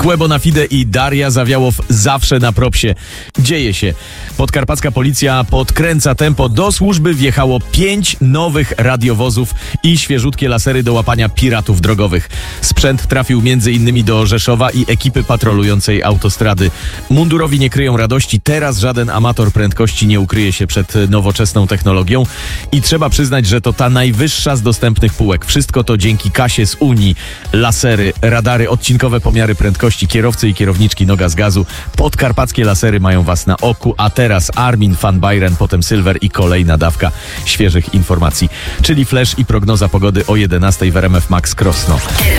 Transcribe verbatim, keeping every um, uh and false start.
Kłebo na Fide i Daria Zawiałow zawsze na propsie. Dzieje się. Podkarpacka policja podkręca tempo. Do służby wjechało pięć nowych radiowozów i świeżutkie lasery do łapania piratów drogowych. Sprzęt trafił między innymi do Rzeszowa i ekipy patrolującej autostrady. Mundurowi nie kryją radości. Teraz żaden amator prędkości nie ukryje się przed nowoczesną technologią. I trzeba przyznać, że to ta najwyższa z dostępnych półek. Wszystko to dzięki kasie z Unii. Lasery, radary, odcinkowe pomiary prędkości, kierowcy i kierowniczki noga z gazu. Podkarpackie lasery mają was na oku, a teraz Armin van Buuren, potem Silver i kolejna dawka świeżych informacji. Czyli flash i prognoza pogody o jedenastej w R M F Max Krosno.